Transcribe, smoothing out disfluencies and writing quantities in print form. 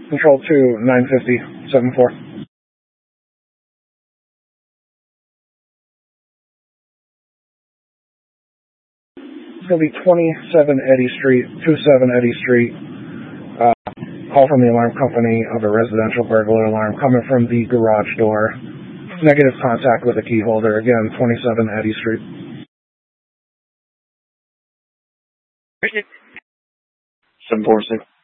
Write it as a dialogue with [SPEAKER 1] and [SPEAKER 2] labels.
[SPEAKER 1] Control 2, 950, 74. It's going to be 27 Eddy Street, 27 Eddy Street. Call from the alarm company of a residential burglar alarm coming from the garage door. Negative contact with a key holder. Again, 27 Eddy Street.
[SPEAKER 2] 746.